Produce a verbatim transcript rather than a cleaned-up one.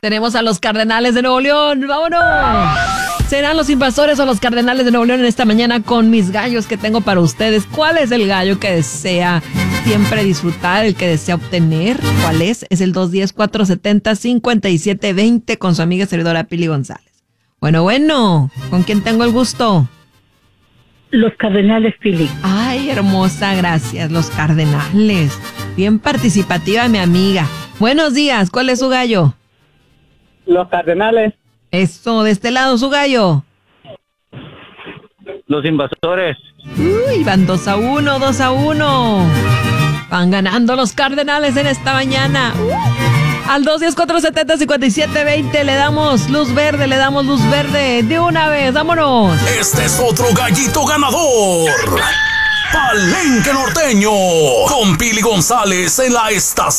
Tenemos a los Cardenales de Nuevo León. ¡Vámonos! ¿Serán los Invasores o los Cardenales de Nuevo León en esta mañana con mis gallos que tengo para ustedes? ¿Cuál es el gallo que desea siempre disfrutar, el que desea obtener? ¿Cuál es? Es el dos uno cero, cuatro siete cero, cinco siete dos cero con su amiga servidora Pili González. Bueno, bueno, ¿con quién tengo el gusto? Los Cardenales, Pili. Ay, hermosa, gracias, los Cardenales. Bien participativa mi amiga. Buenos días, ¿cuál es su gallo? Los Cardenales. Eso, de este lado su gallo. Los Invasores. Uy, van dos a uno, dos a uno. Van ganando los Cardenales en esta mañana. Uh, al dos uno cero, cuatro siete cero, cinco siete dos cero le damos luz verde, le damos luz verde de una vez. ¡Vámonos! Este es otro gallito ganador. Palenque Norteño. Con Pili González en la estación.